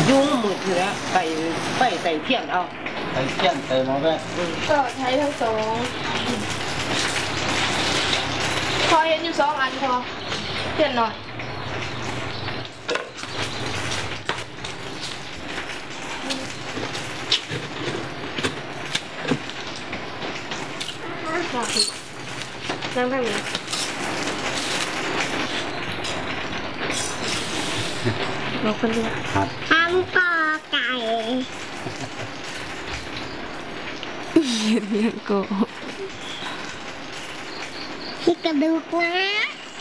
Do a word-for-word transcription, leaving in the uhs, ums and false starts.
ยุ่งมืดอยู่แล้วใส่ใส่ใส่เทียนเอาใส่เทียนใส่หม้อแม่ก็ใช้ทั้งสองพอเห็นอยู่สองอันพอเทียนหน่อยนั่งข้างนี้เราคนเดียวครับทำกอไก่เรียนโกที่กระดูกนะ